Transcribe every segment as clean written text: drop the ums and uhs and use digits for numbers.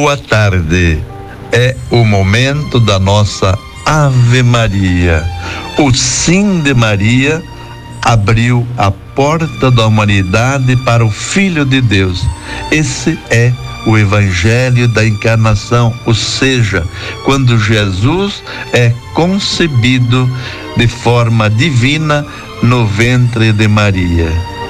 Boa tarde, é o momento da nossa Ave Maria. O sim de Maria abriu a porta da humanidade para o Filho de Deus. Esse é o Evangelho da Encarnação, ou seja, quando Jesus é concebido de forma divina no ventre de Maria.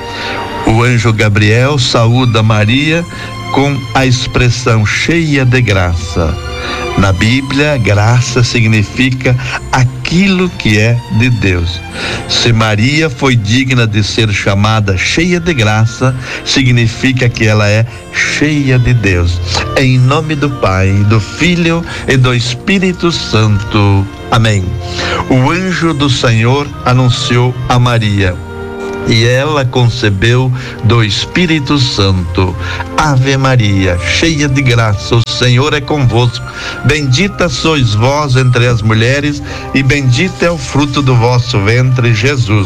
O anjo Gabriel saúda Maria com a expressão cheia de graça. Na Bíblia, graça significa aquilo que é de Deus. Se Maria foi digna de ser chamada cheia de graça, significa que ela é cheia de Deus. Em nome do Pai, do Filho e do Espírito Santo. Amém. O anjo do Senhor anunciou a Maria, e ela concebeu do Espírito Santo. Ave Maria, cheia de graça, o Senhor é convosco. Bendita sois vós entre as mulheres, e bendito é o fruto do vosso ventre, Jesus.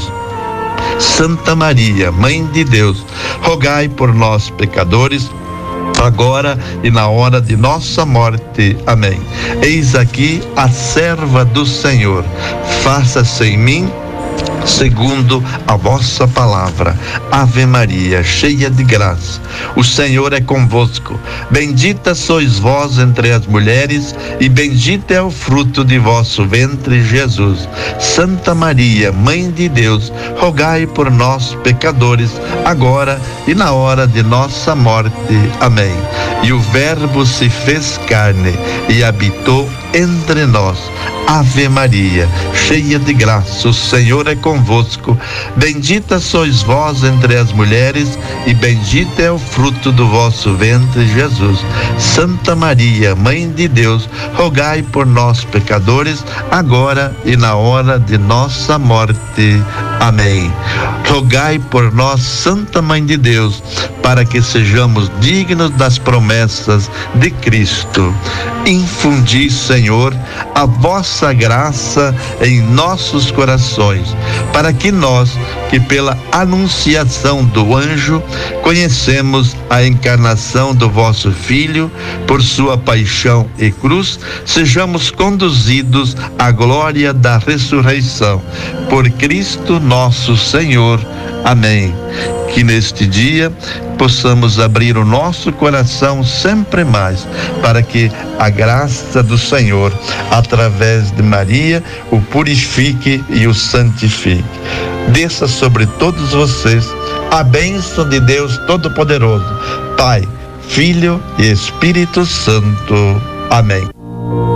Santa Maria, Mãe de Deus, rogai por nós, pecadores, agora e na hora de nossa morte. Amém. Eis aqui a serva do Senhor. Faça-se em mim segundo a vossa palavra. Ave Maria, cheia de graça, o Senhor é convosco. Bendita sois vós entre as mulheres, e bendito é o fruto de vosso ventre, Jesus. Santa Maria, Mãe de Deus, rogai por nós, pecadores, agora e na hora de nossa morte. Amém. E o Verbo se fez carne e habitou entre nós. Ave Maria, cheia de graça, o Senhor é convosco. Bendita sois vós entre as mulheres, e bendito é o fruto do vosso ventre, Jesus. Santa Maria, Mãe de Deus, rogai por nós, pecadores, agora e na hora de nossa morte. Amém. Rogai por nós, Santa Mãe de Deus, para que sejamos dignos das promessas de Cristo. Infundi, Senhor, a vossa graça em nossos corações, para que nós, que pela anunciação do anjo conhecemos a encarnação do vosso Filho, por sua paixão e cruz, sejamos conduzidos à glória da ressurreição. Por Cristo nosso Senhor. Amém. Que neste dia possamos abrir o nosso coração sempre mais, para que a graça do Senhor, através de Maria, o purifique e o santifique. Desça sobre todos vocês a bênção de Deus Todo-Poderoso, Pai, Filho e Espírito Santo. Amém.